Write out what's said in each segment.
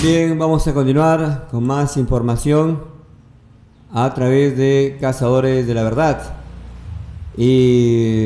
Bien, vamos a continuar con más información a través de Cazadores de la Verdad. Y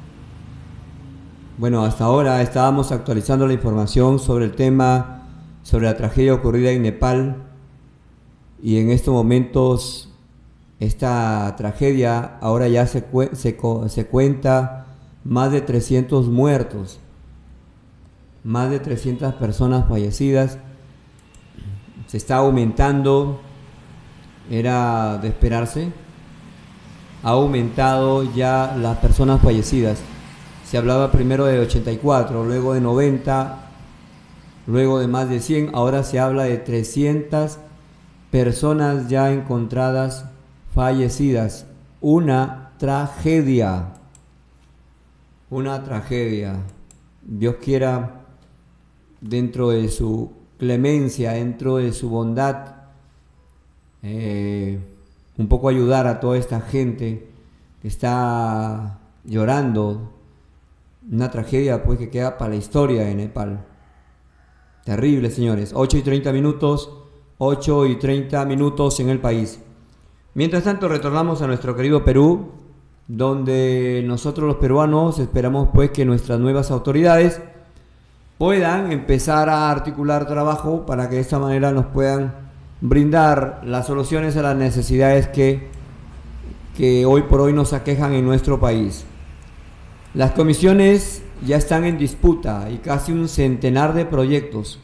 bueno, hasta ahora estábamos actualizando la información sobre el tema, sobre la tragedia ocurrida en Nepal. Y en estos momentos, esta tragedia ahora ya se cuenta más de 300 muertos, más de 300 personas fallecidas. Se está aumentando, era de esperarse. Ha aumentado ya las personas fallecidas. Se hablaba primero de 84, luego de 90, luego de más de 100, ahora se habla de 300 personas ya encontradas fallecidas. Una tragedia. Una tragedia. Dios quiera, dentro de su clemencia, dentro de su bondad, un poco ayudar a toda esta gente que está llorando. Una tragedia pues que queda para la historia de Nepal. Terrible, señores. 8:30 minutos, 8:30 minutos en el país. Mientras tanto, retornamos a nuestro querido Perú, donde nosotros los peruanos esperamos pues que nuestras nuevas autoridades puedan empezar a articular trabajo para que de esta manera nos puedan brindar las soluciones a las necesidades que hoy por hoy nos aquejan en nuestro país. Las comisiones ya están en disputa y casi un centenar de proyectos.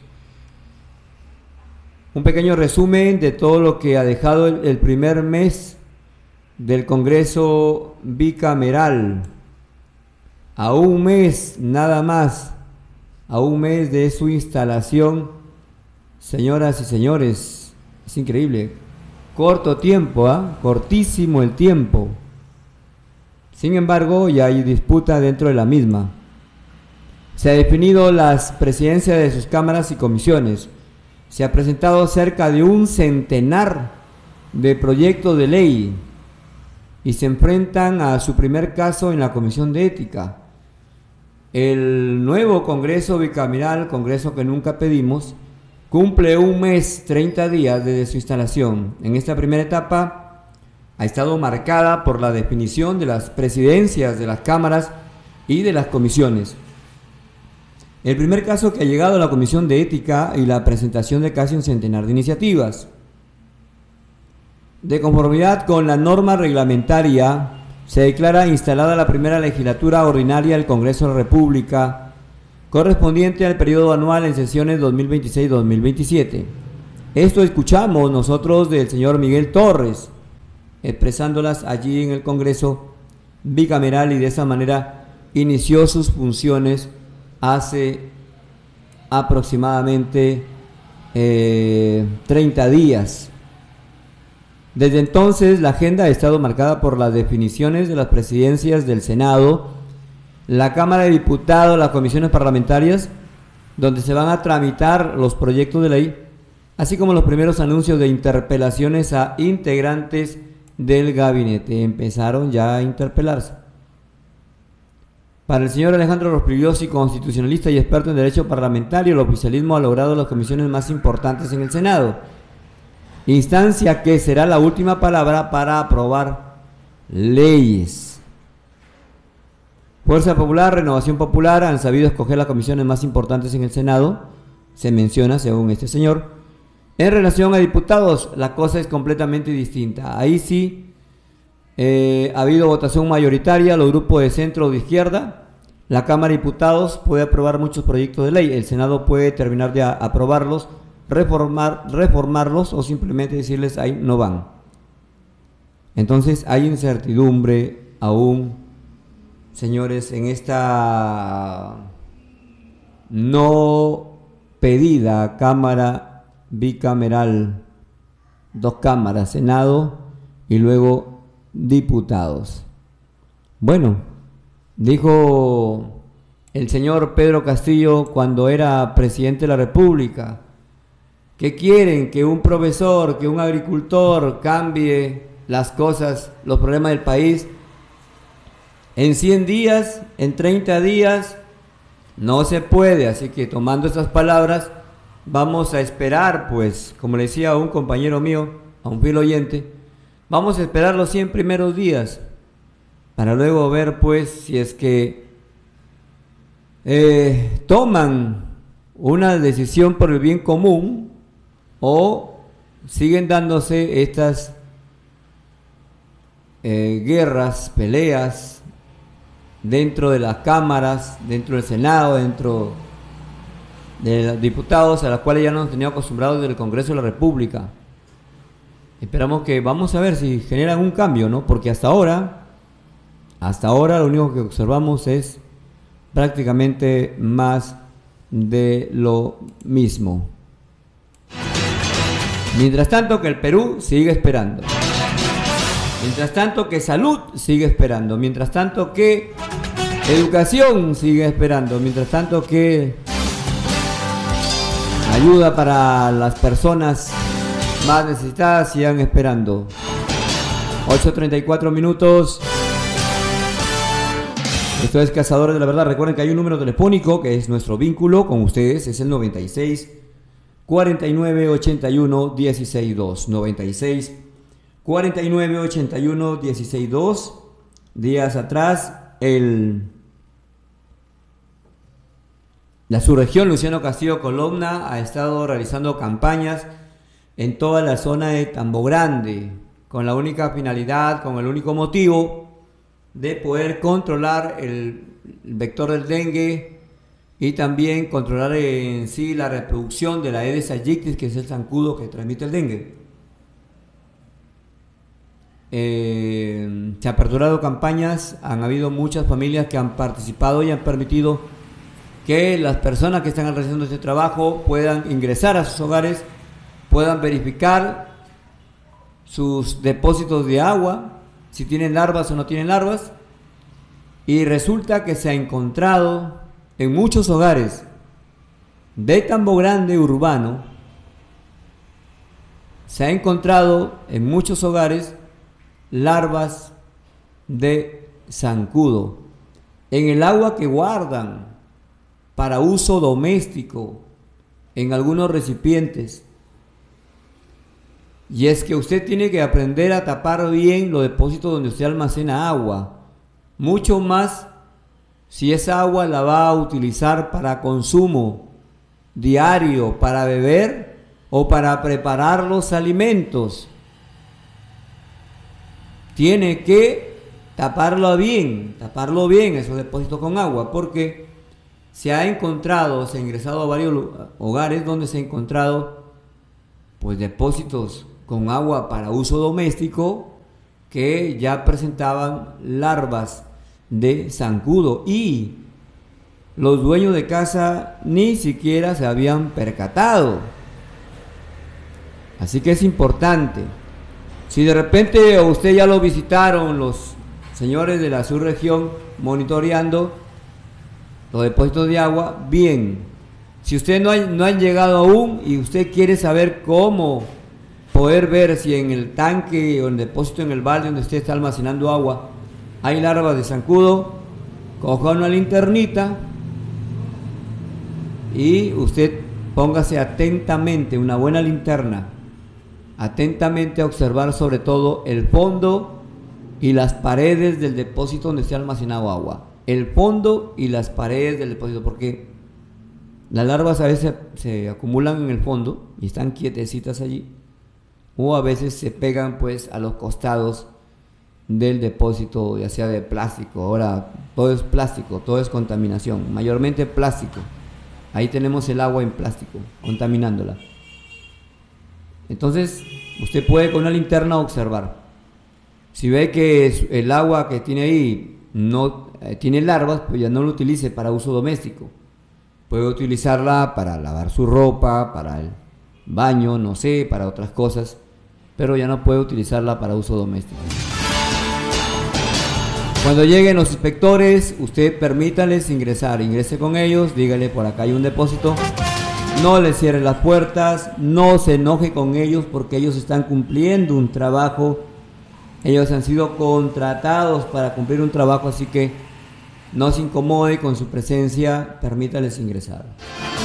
Un pequeño resumen de todo lo que ha dejado el primer mes del Congreso bicameral. A un mes nada más, a un mes de su instalación, señoras y señores, es increíble. Corto tiempo, cortísimo el tiempo. Sin embargo, ya hay disputa dentro de la misma. Se ha definido las presidencias de sus cámaras y comisiones. Se ha presentado cerca de un centenar de proyectos de ley y se enfrentan a su primer caso en la Comisión de Ética. El nuevo Congreso bicameral, Congreso que nunca pedimos, cumple un mes, 30 días desde su instalación. En esta primera etapa ha estado marcada por la definición de las presidencias de las cámaras y de las comisiones. El primer caso que ha llegado a la Comisión de Ética y la presentación de casi un centenar de iniciativas. De conformidad con la norma reglamentaria, se declara instalada la primera legislatura ordinaria del Congreso de la República, correspondiente al periodo anual en sesiones 2026-2027. Esto escuchamos nosotros del señor Miguel Torres, expresándolas allí en el Congreso bicameral, y de esa manera inició sus funciones hace aproximadamente 30 días. Desde entonces, la agenda ha estado marcada por las definiciones de las presidencias del Senado, la Cámara de Diputados, las comisiones parlamentarias, donde se van a tramitar los proyectos de ley, así como los primeros anuncios de interpelaciones a integrantes del gabinete. Empezaron ya a interpelarse. Para el señor Alejandro Rospigliosi, constitucionalista y experto en derecho parlamentario, el oficialismo ha logrado las comisiones más importantes en el Senado, instancia que será la última palabra para aprobar leyes. Fuerza Popular, Renovación Popular han sabido escoger las comisiones más importantes en el Senado, se menciona según este señor. En relación a diputados, la cosa es completamente distinta. Ahí sí ha habido votación mayoritaria, los grupos de centro o de izquierda. La Cámara de Diputados puede aprobar muchos proyectos de ley, el Senado puede terminar de aprobarlos, reformarlos o simplemente decirles ahí no van. Entonces hay incertidumbre aún, señores, en esta no pedida Cámara bicameral, dos cámaras, Senado y luego diputados. Bueno, dijo el señor Pedro Castillo cuando era presidente de la República, que quieren que un profesor, que un agricultor cambie las cosas, los problemas del país en 100 días, en 30 días. No se puede, así que tomando esas palabras, vamos a esperar, pues, como le decía a un compañero mío, a un fiel oyente, vamos a esperar los 100 primeros días para luego ver, pues, si es que toman una decisión por el bien común o siguen dándose estas guerras, peleas dentro de las cámaras, dentro del Senado, dentro de los diputados, a las cuales ya nos han tenido acostumbrados desde el Congreso de la República. Esperamos que, vamos a ver si generan un cambio, ¿no? Porque hasta ahora lo único que observamos es prácticamente más de lo mismo. Mientras tanto que el Perú sigue esperando. Mientras tanto que salud sigue esperando. Mientras tanto que educación sigue esperando. Mientras tanto que ayuda para las personas más necesitadas sigan esperando. 8:34 minutos. Esto es Cazadores de la Verdad. Recuerden que hay un número telefónico que es nuestro vínculo con ustedes. Es el 96 49 81 16 2. 96 49 81 16 2. Días atrás, la subregión Luciano Castillo Columna ha estado realizando campañas en toda la zona de Tambo Grande, con la única finalidad, con el único motivo de poder controlar el vector del dengue y también controlar en sí la reproducción de la Aedes aegypti, que es el zancudo que transmite el dengue. Se han aperturado campañas, han habido muchas familias que han participado y han permitido que las personas que están realizando este trabajo puedan ingresar a sus hogares, puedan verificar sus depósitos de agua, si tienen larvas o no tienen larvas, y resulta que se ha encontrado en muchos hogares de Tambo Grande urbano, se ha encontrado en muchos hogares larvas de zancudo en el agua que guardan para uso doméstico en algunos recipientes. Y es que usted tiene que aprender a tapar bien los depósitos donde usted almacena agua, mucho más si esa agua la va a utilizar para consumo diario, para beber o para preparar los alimentos. Tiene que taparlo bien esos depósitos con agua, porque se ha ingresado a varios hogares donde se ha encontrado pues depósitos con agua para uso doméstico que ya presentaban larvas de zancudo y los dueños de casa ni siquiera se habían percatado. Así que es importante. Si de repente usted ya lo visitaron los señores de la subregión monitoreando los depósitos de agua, bien. Si usted no han llegado aún y usted quiere saber cómo poder ver si en el tanque o en el depósito en el balde donde usted está almacenando agua hay larvas de zancudo, coja una linternita y usted póngase atentamente, una buena linterna, atentamente a observar sobre todo el fondo y las paredes del depósito donde se ha almacenado agua. El fondo y las paredes del depósito, porque las larvas a veces se acumulan en el fondo y están quietecitas allí, o a veces se pegan pues a los costados del depósito, ya sea de plástico. Ahora todo es plástico, todo es contaminación, mayormente plástico. Ahí tenemos el agua en plástico, contaminándola. Entonces, usted puede con una linterna observar. Si ve que el agua que tiene ahí no tiene larvas, pues ya no lo utilice para uso doméstico. Puede utilizarla para lavar su ropa, para el baño, no sé, para otras cosas, pero ya no puede utilizarla para uso doméstico. Cuando lleguen los inspectores, usted permítales ingresar, ingrese con ellos, dígale por acá hay un depósito. No les cierre las puertas, no se enoje con ellos porque ellos están cumpliendo un trabajo. Ellos han sido contratados para cumplir un trabajo, así que no se incomode con su presencia, permítales ingresar.